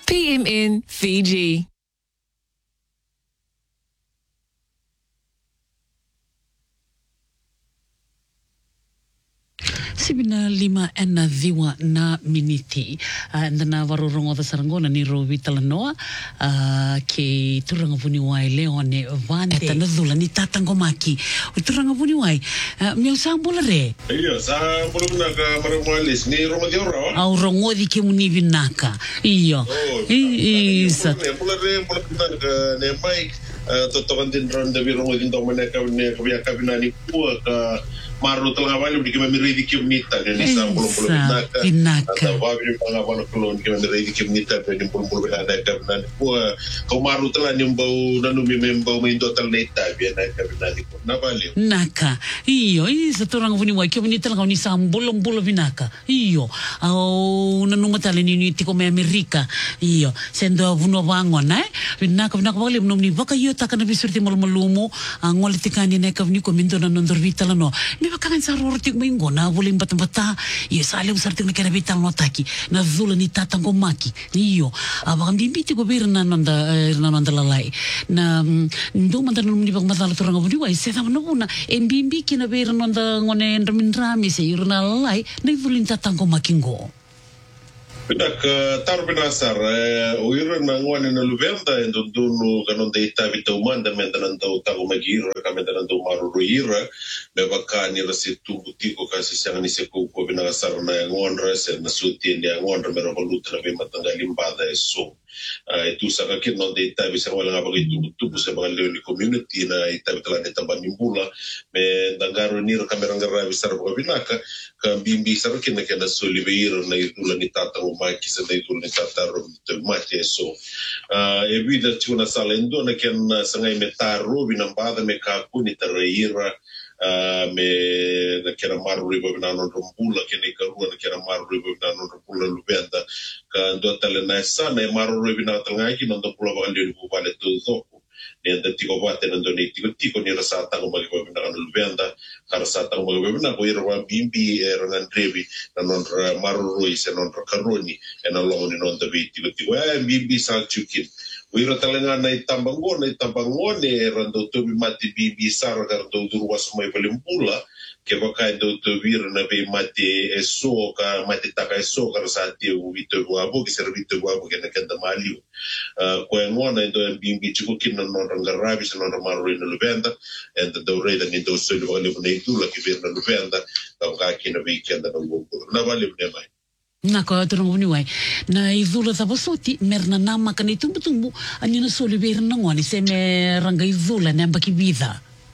PMN Fiji. Sibina 5 na miniti na varorongo da sarangona ni Rovi Talanoa ke turanga vuni wai leo ne vande eta na dhula ni tatangomaki o turanga vuni wai meu sambola re iya sambola vinaka maramwalis ni rongo di ora au rongo di ke muni vinaka iyo isa bola vinaka ne mai totokan din ronda virongo din domaneka ne kabia kabinani pua ka Marlo tengah balik di kami ready kimunita dan di sana pulau-pulau binaka atau babi pangga bala kolon kami ready kimunita dan pulau-pulau binaka dan kau Marlo tengah nyembau dan membau main total neta biar naik binaka pun nabalik naka iyo satu orang punya wajib kimunita kau ni sambulong-bulong binaka iyo au nanunga tali ni tiko me Amerika iyo sendo vuno bangon binaka balik belum ni baka iyo takkan lebih seperti malu-malumo ngol tikani naik kami kominto dan nondor vital no bakakan sa rortik maingo na boleh bata-bata iyo sale usartik na kena vital no taki na zula ni tatang komaki iyo abang bimbiti ko bir na nanda lalai na ndo manda nung ni bang matala turang abudi wa isa tama na bimbi kina bir nanda ngone ndramin rami sa iyo na lalai na zulin tatang komaki ngo Pinak tar binasar uira na ngwan na luvenda endo dunu kanon de tabita umanda menda nando tago magira kamenda nando maruruira me bakani rasi tiko kasi siang ni seku ko binasar na ngwan rase na suti ni ngwan mero lutra be matanga limbada eso itu saka kin non de tabi sa wala ngabagi tubu sa mga leoni community na itabi tala ni tambang nimbula me dangaro ni kamera ngara bisar ko binaka ka bimbi sar kin na kana soliveira na itula ni tatang maki sa dai tulni tataro maki eso evida tuna salendo na ken sangai metaro binambada me kaku ni taraira me na kena maru riba binano rombula kene karua na kena maru riba binano rombula lubenda ka ndo tale na sana maru riba binano talngai ki ndo pula bakal di bale tu zoko ni anda tiko bate ndo ni tiko ni rasa tango magi riba binano lubenda karasa tango magi riba binano irwa bimbi rangan revi na non maru roi se non karoni ena longo ni non tabi tiko bimbi sa chukin Wira talenga na itambangone rando tobi mati bibi sara rando durwas mai palimpula ke baka do to vira na be mati eso ka mati taka eso ka sati u vito wabo ke servito wabo ke na kenda maliu ko ngona do bibi chiku kinna no rangarabi se no maru no lubenda and do reda ni do so do le ne tula ke vira no lubenda ka kina weekend no go na vale ne mai na ko turang buni wai na izula sabasuti merna nama kan tumbu ani na soli ber na ngoni se me ranga izula na baki vida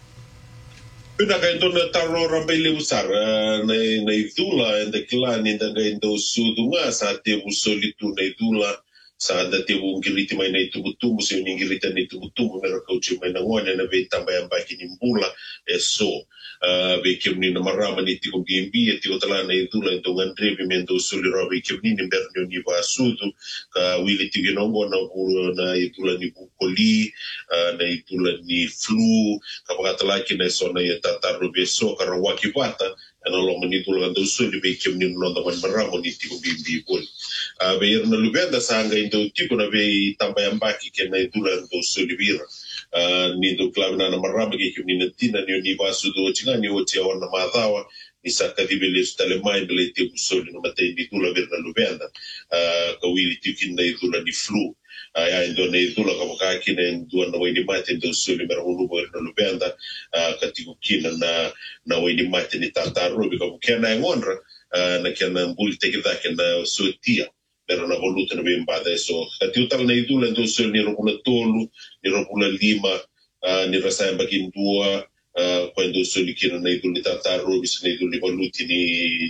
Pina ka ito na taro rambai le usar na izula and the clan in the indo sudunga sa tebu solitu na izula sa da tebu ngiriti mai na itubutumbu se ngiriti na itubutumbu mera kauchi mai na ngoni na be tambaya baki nimbula eso be kemni na marama ni tiko bimbi e tiko tala na idula ito ngandrebi mendo suli rabi kemni ni mbernyo ni ba sudu ka wili tiki nongo na idula ni bukoli na idula ni flu ka pakatalaki na iso na yatataru beso ka rawaki bata ano lo mani idula ngando suli be kemni nonda man marama ni tiko bimbi bol be yerna lubenda sa hanga indo tiko na be tambayambaki ke na idula ngando suli bira ni do klabna na marama ke kimni na tina ni basu do chinga ni otia wana madawa ni sakadibe le stale mai bele te busoli no mate ni tula verna lubenda ka wili tikin na idula ni flu ya ndo na idula ka baka kine ndo na wili mate ndo soli mera hulu verna lubenda ka tiku kina na wili mate ni tataru ka bukena ngonra na kena mbuli tekida kena sotia pero na voluta na bembada eso kati utal na idula ndo soli ni robula tolu ni robula lima ni rasa bakin dua quando soli kina na idula tataru bis na idula voluti ni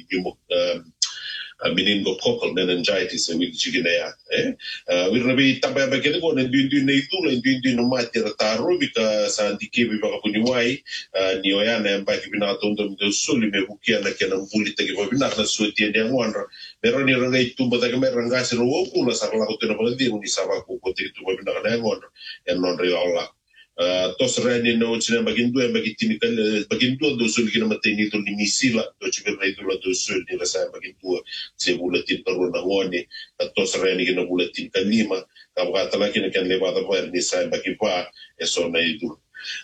meningococcal meningitis with chiginea wir nabi tambay bagay ko na dindin na idula dindin na mati tataru bika sa antike baka puniwai ni oyana mbaki binatondo ndo soli me bukia na kena mbuli tagi babinak na suti ni angwanra Meron ni rangai tumba taga meron nga si rawo pula sa kala ko tinapalandi ni sama ko ko tiri tumba binaka na ngon yan non rio ala tos rani no china bagindu bagitini bagindu do sul kina mateni to limisila do chibe do do sul ni rasa bagindu se bulatin paru na ngoni tos rani kina bulatin kalima kabata la kina kan levada ver ni sa bagipa eso na idu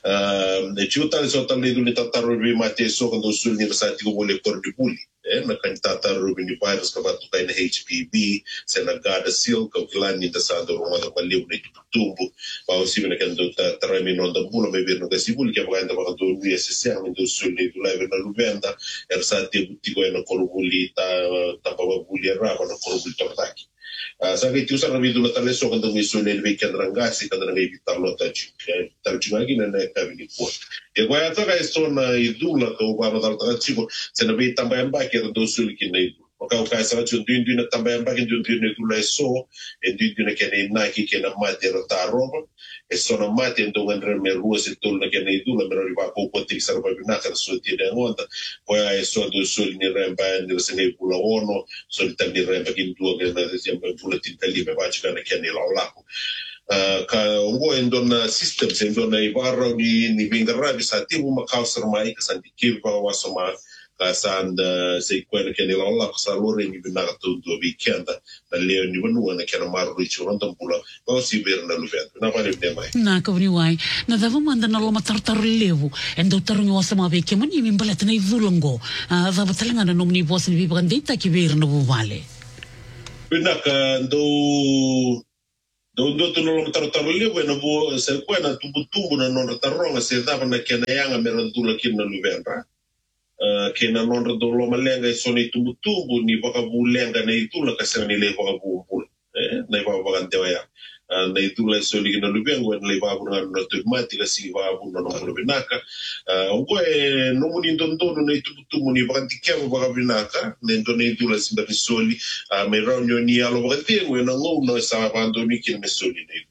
chuta so tal idu ni tataru bi mate so do sul ni rasa ti bole por di puli na kan tataru bi ni virus ka batu kai na HPV se na gada seal ka klan ni ta sa do ro ma liu ni tumbu pa osi na kan do tarami non da bula me virno ka sibuli ke baganda ba do ni sse min do sul ni do live na luvenda sa ti ko na korubuli ta pa buli ra ba na korubuli tortaki sa che ti usano video la tale so quando mi sono nel vecchio ragazzi quando ne evitarlo tarjuma gi na ka vi ko e guarda to ga sono i dula to guarda dal traccico se ne vedi também ba che do sul che ne o ka sa ci un na também ba che un ne dula so e un che ne na che na mate rota roba e sono mate ndo ngandre me ruo se tolna che ne dula me riva ko po ti sarà proprio na so ti ne onda poi è so do sul ni remba ne se ne pula ono solita ni remba che due che na sempre bulatin kalime ba ci kana che ne la ka ngo endon system se endon i barra ni vingarra bi sa ti uma kausar mai ka san ki ba wasoma ka san se kwena che ne la sa lore ni bina to do weekend na leo ni wanu na kana maru richo rondon pula o si verna luvento na vale de mai na ka vni wai na dava manda na loma tartar levu endo tarunyo wasama be ke mani min balat na ivulongo dava talanga na nomni bosin vi brandita ki verna bu vale bina ka do tu no lo tartaro levo na bo se kwena tumbu na non taronga se dava na kana yanga merandula kinna luventa che non do lo malenga e sono i tumbu ni baka bulenga nei tula ka se ni le baka bu nei baka ndewa nei tula so li na lubengo nei baka na automatica si va bu no no binaka ungo e no muni ndondono nei tumbu ni baka tikemo baka binaka nei do nei tula si bari soli me raunio ni alo baka tengo na ngo no sa bando ni kin me soli nei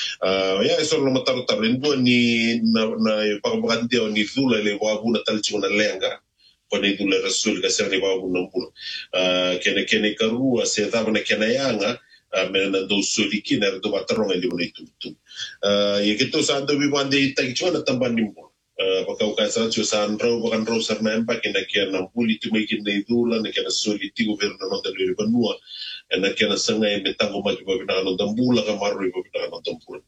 ya eso lo mataro tarendo ni na baka ndeo ni tula le baka bu na talchi na lenga quando tu le rasul che se ne va un po' che ne carua se dava na che na yanga me na do soli che ne do patron e li tutto e che to sa do vi quando ita che chona tamban ni mo baka ka sa chu san ro bakan ro sar na empa che na che na puli tu me che ne dula ne che na soli ti governo non da le banua e na che na sanga e metango ma tipo na no dambula ka marro i na no dambula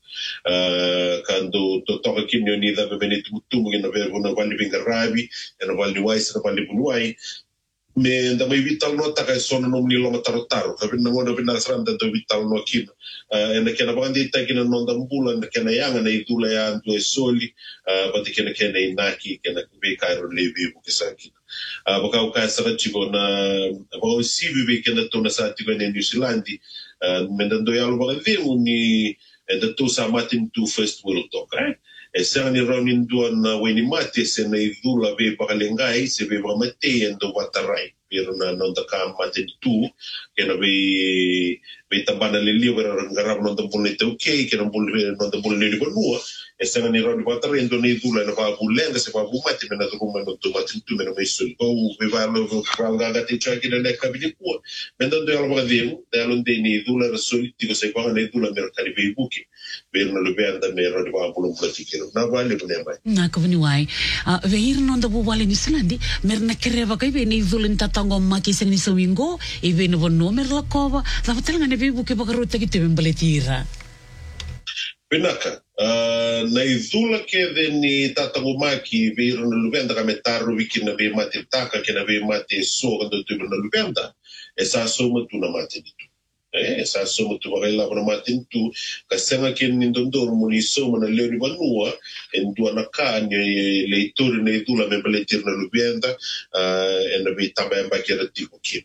quando to che ni da bene tutto che na vergo na valli vingarrabi e na valli wais na valli bunuai me da mai vital nota ka sono non ni lo matarotaro ka bin ngona bin nasran da vital no kin e na che na bandi ta che non dambula na che na yanga na idula ya do soli ba che na inaki che na be kairo levi bu che sa kin baka ka sa chigo na ba si vive che na to na sa ti ne New Zealand mendando ya lo ba ni da to sa matin to first world talk e se ni raunin duan weni mate se na idula be pakalengai se be mate endo watarai pero na non da kam mate tu che na be tabana le libera ngarab non da bonete ok che non bonete non da bonete bonua e se ni raunin watarai endo ne idula na ba bulenga se ba bumate me na do ma no to mate tu me no messo o be va lo valga ga te chaki na ne kabili ku mendando ya lo ba demo da lo de ni idula na solitico se qua ne idula mercari be buki per non lo venda me ro di va polo platicero na vale bune mai na ka vni wai ve ir non da bu vale ni slandi mer na kereva kai ve ni zulin tatango ma ki se ni somingo e ve no mer la kova da fatela ne ve bu ke bagarota ki te beletira penaka na izula ke de ni tatango ma ki ve ir no lo venda ka metarro vikina ve mate taka ke na ve mate so quando tu no lo venda e sa soma tu na mate di tu sa somo tu varela para matin tu kasanga ken ndondor muni somo na leo ni banua endua na kanye leitor ne dula me beletir na lubienda en na bi tabamba kera tipo kim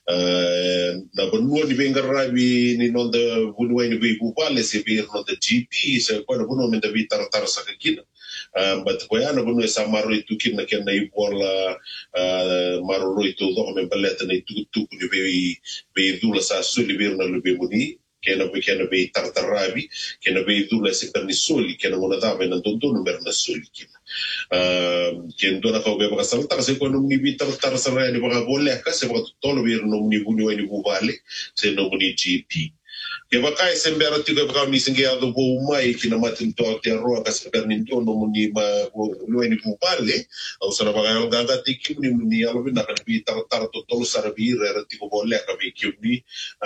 na banua ni bengarrabi ni non da bunua ni bi bupale se bi no da GP se quando bunua me da bi tartar sa kina but koyana bunu sa maro itu kin na ken na ibola maro itu do me baleta na itu ni be dula sa soli bir na lube muni ken be tartarabi ken be dula se per ni soli ken ngona da be na tonto no mer na soli ken do na ko be ba salta se ko no ni bi tartar sa ni ba bolle ka se ba tolo bir no ni buni ni bu vale se no ni GP Ke wakai sembera tiga kami singgah do bo mai kina matin to te roa ka sember ni to no muni ma no ni pupale au sana baga gaga tiki ni alo bina kan pi tar to tolo sara bi re tiko bolle ka bi kyuni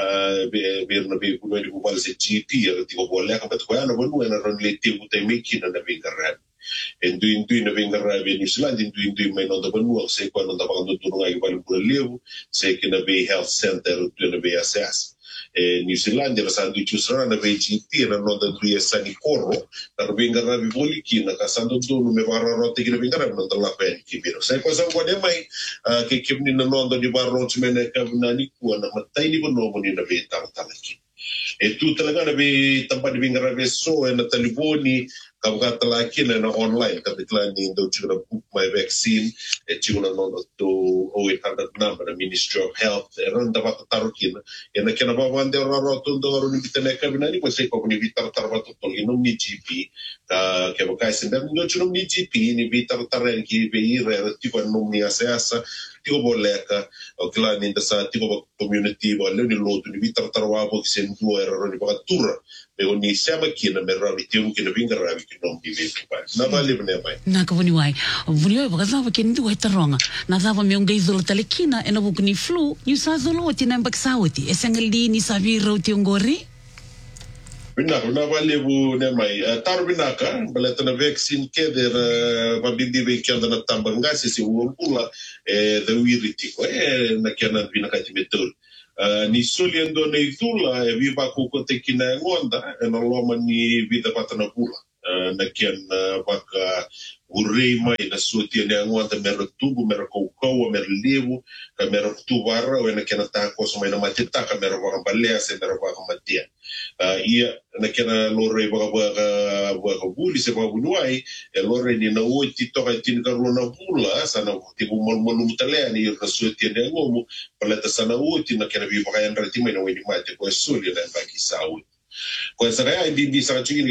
be na be no ni pupale se GP re tiko bolle ka bet ko ana bonu na ron le tibu te miki na be garra Endui na venga rabe New Zealand endui mai no da banu se ko no da ba do no ngai balu por levo se que na be health center na be assess New Zealand era sandu chusra na be GP na no da due sani corro na venga rabe boli ki na kasando do no me barra rote ki na venga rabe no da la pen ki biro se ko sa ko de mai ke kipni na no da di barro chmene ka na ni ko na matai ni bono ni na be tar ki e tu talaga na be tampa di venga rabe so na taliboni Kabukata laki na online kabitla ni ndo chuna book my vaccine e chuna no to 0800 number the Ministry of Health e ronda bata tarukin e na kena babande ora to ndo ro ni bitene kabina ni ko se ko ni bitar tarbato to ni ni GP ka ke bokai se ndo chuna ni GP ni bitar taren ki be ire tipo no ni asasa tiko boleka o kla ni sa tiko community bo le ni lo ni bitar tarwa bo se ndo ero ni ba tur me ni sama kina me rabi tiu kina vinga rabi kino di vetu pa na vale bne mai na ka vuni wai baka zava ke ndu heta ronga na zava me ngai zolo talekina e na bukuni flu ni sa zolo ti na baksawti e sengali ni sa viro ti ngori bina na vale bu ne mai tar bina ka baleta na vaccine ke der babindi be kenda na tambanga si umpula e the wiriti ko e na kena bina ka ti betul ni soliendo nei tula e viva kuko te kina ngonda e na loma ni vida patana pula na kian baka urei mai na suoti ne ngonda mero tubu mero koukou mero levu ka mero tubara o na kiana ta ko mai na matita ka mero baka balea se mero baka matia ia na kiana lore baka buli se baka bunuai e lore ni na oti toka tin ka rona pula sana tibu mol mutalea ni na suoti ne ngomu paleta sana oti na kiana viva ka andra timai na weni mate ko suli na baki sawi ko sa kaya hindi sa chingin